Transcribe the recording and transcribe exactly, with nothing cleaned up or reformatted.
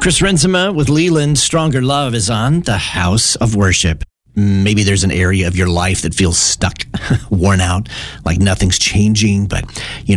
Chris Renzema with Leland. Stronger Love is on the House of Worship. Maybe there's an area of your life that feels stuck, worn out, like nothing's changing, but you know.